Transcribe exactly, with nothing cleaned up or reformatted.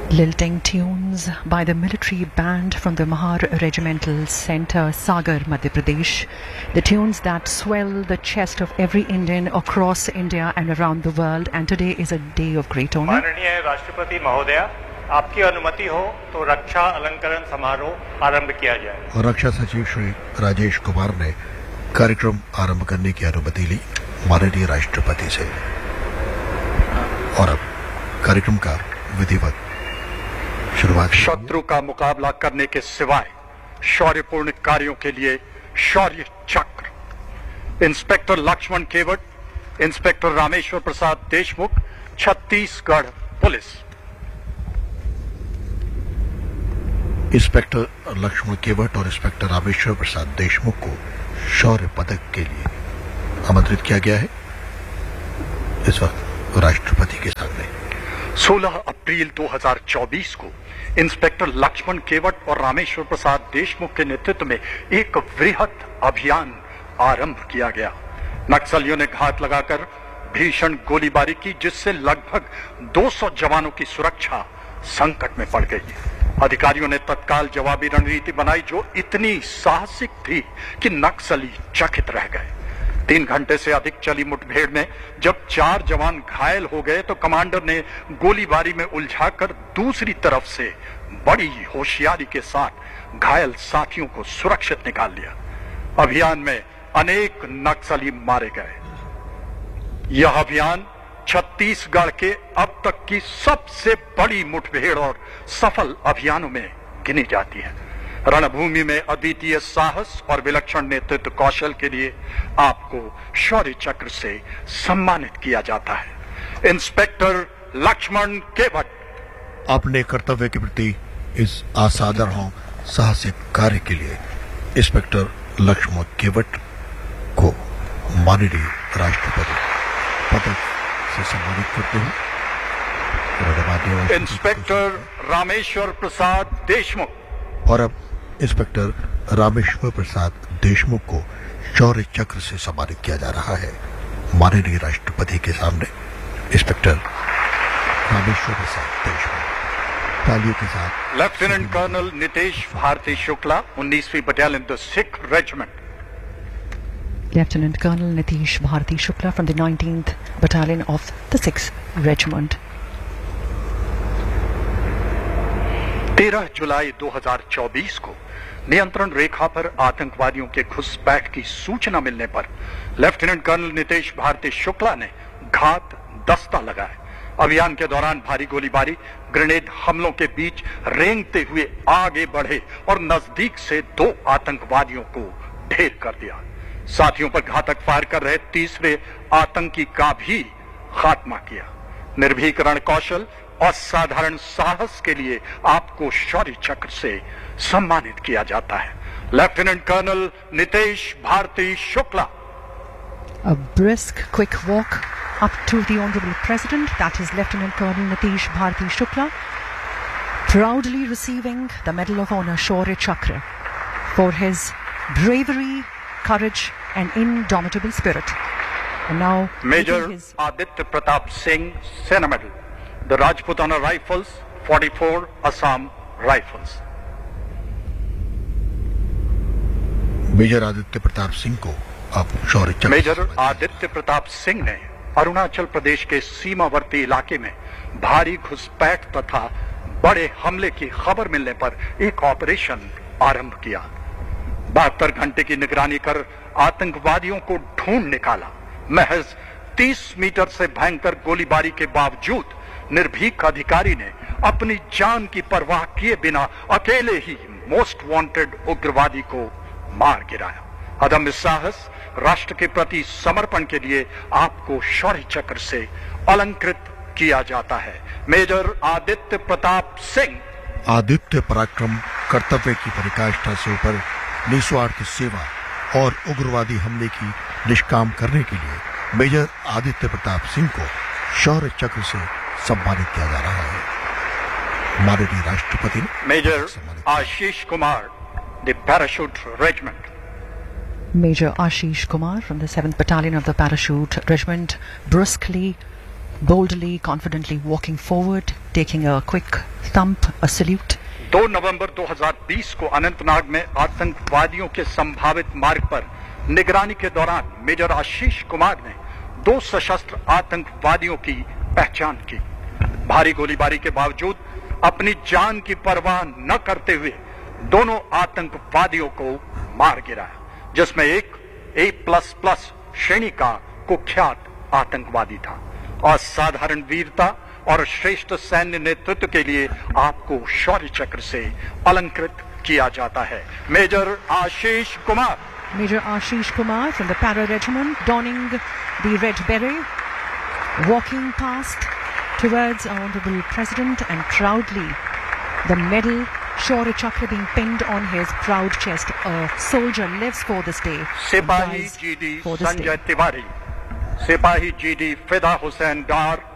Lilting tunes by the military band from the Mahar Regimental Centre, Sagar, Madhya Pradesh. The tunes that swell the chest of every Indian across India and around the world. And today is a day of great honor. माननीय राष्ट्रपति महोदया, आपकी अनुमति हो तो रक्षा अलंकरण समारोह आरंभ किया जाए। और रक्षा सचिव श्री राजेश कुमार ने कार्यक्रम आरंभ करने की अनुमति ली माननीय राष्ट्रपति से। और अब कार्यक्रम का विधिवत शुरुआत। शत्रु का मुकाबला करने के सिवाय शौर्यपूर्ण कार्यों के लिए शौर्य चक्र इंस्पेक्टर लक्ष्मण केवट, inspector Rameshwar Prasad Deshmukh, Chhattisgarh police. Inspector Lakshman केवट और इंस्पेक्टर रामेश्वर प्रसाद देशमुख को शौर्य पदक के लिए आमंत्रित किया गया है इस वक्त राष्ट्रपति के सामने। सोलह अप्रैल दो हज़ार चौबीस को इंस्पेक्टर लक्ष्मण केवट और रामेश्वर प्रसाद देशमुख के नेतृत्व में एक वृहद अभियान आरंभ किया गया। नक्सलियों ने घात लगाकर भीषण गोलीबारी की, जिससे लगभग दो सौ जवानों की सुरक्षा संकट में पड़ गई। अधिकारियों ने तत्काल जवाबी रणनीति बनाई जो इतनी साहसिक थी कि नक्सली चकित रह गए। तीन घंटे से अधिक चली मुठभेड़ में जब चार जवान घायल हो गए तो कमांडर ने गोलीबारी में उलझाकर दूसरी तरफ से बड़ी होशियारी के साथ घायल साथियों को सुरक्षित निकाल लिया। अभियान में अनेक नक्सली मारे गए। यह अभियान छत्तीसगढ़ के अब तक की सबसे बड़ी मुठभेड़ और सफल अभियानों में गिनी जाती है। रणभूमि में अद्वितीय साहस और विलक्षण नेतृत्व कौशल के लिए आपको शौर्य चक्र से सम्मानित किया जाता है। इंस्पेक्टर लक्ष्मण केवट, अपने कर्तव्य के प्रति इस असाधारण साहसिक कार्य के लिए इंस्पेक्टर लक्ष्मण केवट को माननीय राष्ट्रपति पदक से सम्मानित करते हैं। इंस्पेक्टर रामेश्वर प्रसाद देशमुख। और अब इंस्पेक्टर रामेश्वर प्रसाद देशमुख को शौर्य चक्र से सम्मानित किया जा रहा है माननीय राष्ट्रपति के सामने। इंस्पेक्टर रामेश्वर प्रसाद देशमुख तालियों के साथ। लेफ्टिनेंट कर्नल नितेश भारती शुक्ला, उन्नीसवीं battalion the Sikh regiment. Lieutenant Colonel Nitish Bharati Shukla from the nineteenth Battalion of the sixth Regiment. तेरह जुलाई दो हज़ार चौबीस को नियंत्रण रेखा पर आतंकवादियों के घुसपैठ की सूचना मिलने पर लेफ्टिनेंट कर्नल नितेश भारती शुक्ला ने घात दस्ता लगाया। अभियान के दौरान भारी गोलीबारी, ग्रेनेड हमलों के बीच रेंगते हुए आगे बढ़े और नजदीक से दो आतंकवादियों को ढेर कर दिया। साथियों पर घातक फायर कर रहे तीसरे आतंकी का भी खात्मा किया। निर्भीक रण कौशल और साधारण साहस के लिए आपको शौर्य चक्र से सम्मानित किया जाता है। Lieutenant colonel Nitesh Bharti Shukla. A brisk, quick walk up to the Honourable President, that is Lieutenant Colonel Nitish Bharati Shukla, proudly receiving the Medal of Honour Shaurya Chakra for his bravery, courage and indomitable spirit. And now Major his... Aditya Pratap Singh, Sena Medal, the Rajputana Rifles, forty-four Assam Rifles. Major Aditya Pratap Singh को अब शौर्य चक्र। Major Aditya Pratap Singh ने अरुणाचल प्रदेश के सीमावर्ती इलाके में भारी घुसपैठ तथा बड़े हमले की खबर मिलने पर एक ऑपरेशन आरंभ किया। बहत्तर घंटे की निगरानी कर आतंकवादियों को ढूंढ निकाला। महज तीस मीटर से भयंकर गोलीबारी के बावजूद निर्भीक अधिकारी ने अपनी जान की परवाह किए बिना अकेले ही मोस्ट वांटेड उग्रवादी को मार गिराया। अदम्य साहस, राष्ट्र के प्रति समर्पण के लिए आपको शौर्य चक्र से अलंकृत किया जाता है। मेजर आदित्य प्रताप सिंह। आदित्य पराक्रम, कर्तव्य की पराकाष्ठा से ऊपर निस्वार्थ सेवा और उग्रवादी हमले की निष्काम करने के लिए मेजर आदित्य प्रताप सिंह को शौर्य चक्र से सम्मानित किया जा रहा है माननीय राष्ट्रपति ने। Major Ashish Kumar, the parachute regiment. Major Ashish Kumar from the seventh Battalion of the Parachute Regiment briskly boldly, confidently walking forward, taking a quick thump, a salute. दो नवंबर दो हज़ार बीस को अनंतनाग में आतंकवादियों के संभावित मार्ग पर निगरानी के दौरान मेजर आशीष कुमार ने दो सशस्त्र आतंकवादियों की पहचान की। भारी गोलीबारी के बावजूद अपनी जान की परवाह न करते हुए दोनों आतंकवादियों को मार गिराया, जिसमें एक ए प्लस प्लस श्रेणी का कुख्यात आतंकवादी था। असाधारण वीरता और श्रेष्ठ सैन्य नेतृत्व के लिए आपको शौर्य चक्र से अलंकृत किया जाता है। Major Ashish Kumar. Major Ashish Kumar from the Para Regiment, donning the red beret, walking past towards our Honorable President, and proudly the medal Shaurya Chakra being pinned on his proud chest. A soldier lives for this day. सिपाही dies G D for this Sanjay day. Tiwari, सिपाही G D फिदा हुसैन डार